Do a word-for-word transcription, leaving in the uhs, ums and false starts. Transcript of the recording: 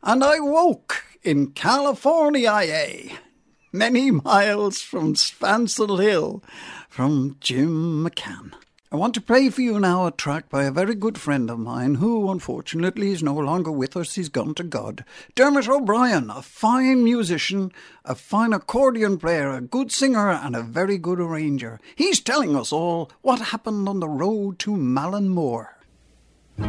And I woke in California, yea, many miles from Spancel Hill, from Jim McCann. I want to play for you now a track by a very good friend of mine who, unfortunately, is no longer with us. He's gone to God. Dermot O'Brien, a fine musician, a fine accordion player, a good singer and a very good arranger. He's telling us all what happened on the road to Malin Moor.